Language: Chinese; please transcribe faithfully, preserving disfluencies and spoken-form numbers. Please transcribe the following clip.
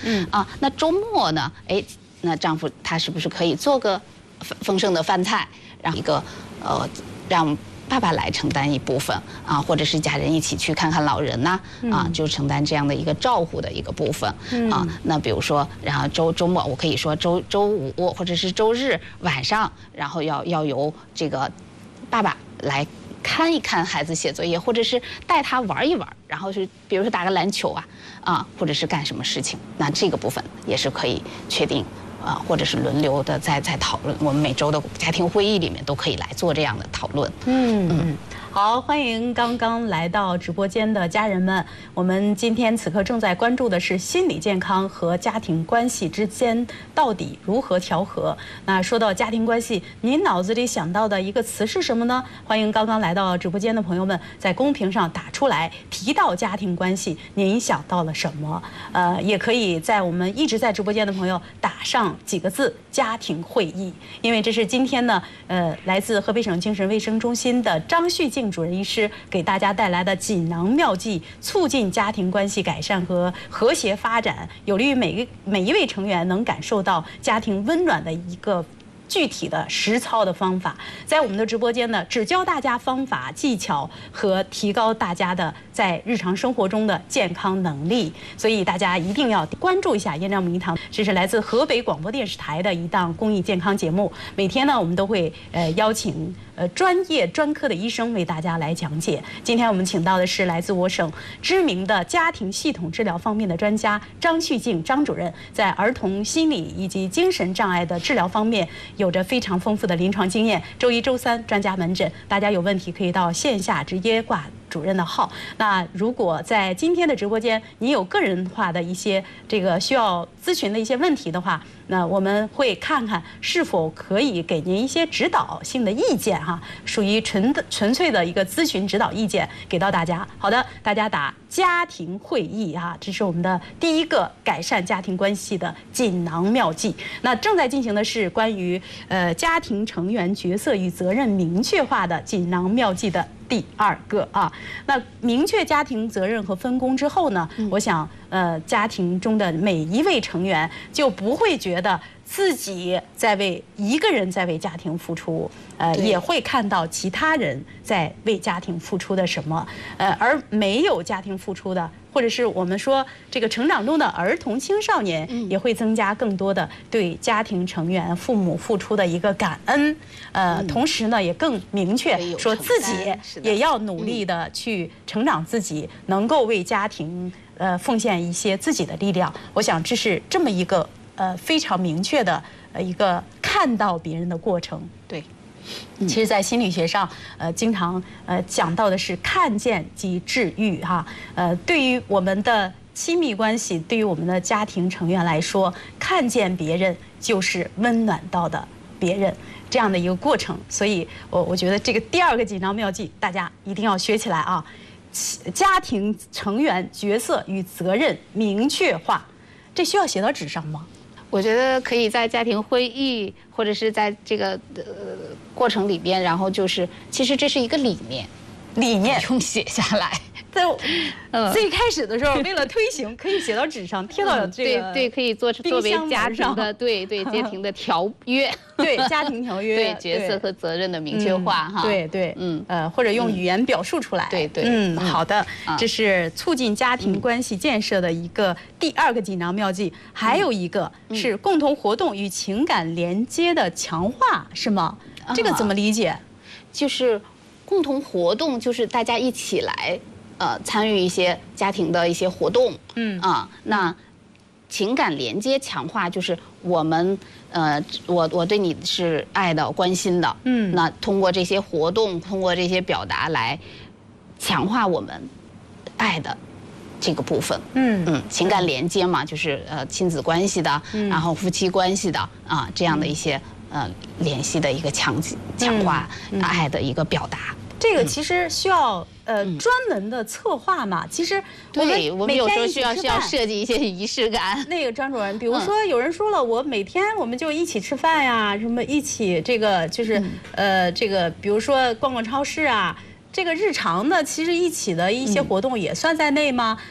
嗯啊，那周末呢？哎，那丈夫他是不是可以做个丰盛的饭菜，让一个呃让爸爸来承担一部分啊，或者是家人一起去看看老人呐 啊, 啊，就承担这样的一个照顾的一个部分啊。那比如说，然后周周末我可以说周周五或者是周日晚上，然后要要由这个爸爸来看一看孩子写作业，或者是带他玩一玩，然后是比如说打个篮球啊啊，或者是干什么事情，那这个部分也是可以确定。啊，或者是轮流的在在讨论，我们每周的家庭会议里面都可以来做这样的讨论。 嗯嗯，好，欢迎刚刚来到直播间的家人们。我们今天此刻正在关注的是心理健康和家庭关系之间到底如何调和。那说到家庭关系，您脑子里想到的一个词是什么呢？欢迎刚刚来到直播间的朋友们在公屏上打出来。提到家庭关系，您想到了什么？呃，也可以在我们一直在直播间的朋友打上几个字“家庭会议”，因为这是今天呢，呃，来自河北省精神卫生中心的张旭静主任医师给大家带来的锦囊妙计，促进家庭关系改善和和谐发展，有利于每个每一位成员能感受到家庭温暖的一个具体的实操的方法。在我们的直播间呢，只教大家方法技巧和提高大家的在日常生活中的健康能力，所以大家一定要关注一下燕赵名堂。这是来自河北广播电视台的一档公益健康节目，每天呢我们都会呃邀请呃专业专科的医生为大家来讲解。今天我们请到的是来自我省知名的家庭系统治疗方面的专家张旭静张主任，在儿童心理以及精神障碍的治疗方面有着非常丰富的临床经验。周一周三专家门诊，大家有问题可以到线下直接挂主任的号。那如果在今天的直播间你有个人化的一些这个需要咨询的一些问题的话，那我们会看看是否可以给您一些指导性的意见哈，属于纯的纯粹的一个咨询指导意见给到大家。好的，大家打家庭会议啊，这是我们的第一个改善家庭关系的锦囊妙计。那正在进行的是关于呃家庭成员角色与责任明确化的锦囊妙计的第二个啊。那明确家庭责任和分工之后呢，嗯、我想呃家庭中的每一位成员就不会觉得自己在为一个人在为家庭付出，呃，也会看到其他人在为家庭付出的什么，呃，而没有家庭付出的，或者是我们说这个成长中的儿童青少年，也会增加更多的对家庭成员、父母付出的一个感恩，呃，同时呢，也更明确说自己也要努力的去成长自己，能够为家庭呃奉献一些自己的力量。我想这是这么一个。呃，非常明确的呃一个看到别人的过程。对，其实，在心理学上，呃，经常呃讲到的是看见即治愈哈。呃，对于我们的亲密关系，对于我们的家庭成员来说，看见别人就是温暖到的别人这样的一个过程。所以我我觉得这个第二个锦囊妙计，大家一定要学起来啊！家庭成员角色与责任明确化，这需要写到纸上吗？ 我觉得可以在家庭会议或者是在这个呃过程里边，然后就是其实这是一个理念， 理念用写下来。 在最开始的时候，为了推行，可以写到纸上，贴到这个对对，可以做作为家庭的对对家庭的条约， 对家庭条约， 对角色和责任的明确化哈。 对对，嗯呃，或者用语言表述出来。 对对， 嗯，好的，这是促进家庭关系建设的一个第二个锦囊妙计，还有一个是共同活动与情感连接的强化，是吗？这个怎么理解？ 就是共同活动，就是大家一起来。呃，参与一些家庭的一些活动，嗯啊，那情感连接强化就是我们呃，我我对你是爱的、关心的，嗯，那通过这些活动，通过这些表达来强化我们爱的这个部分，嗯嗯，情感连接嘛，就是呃亲子关系的，嗯、然后夫妻关系的啊这样的一些呃联系的一个强强化爱的一个表达。 这个其实需要呃专门的策划嘛。其实我们我们有时候需要需要设计一些仪式感。 那个张主任，比如说有人说了，我每天我们就一起吃饭呀，什么一起这个就是呃这个，比如说逛逛超市啊。这个日常的，其实一起的一些活动也算在内吗？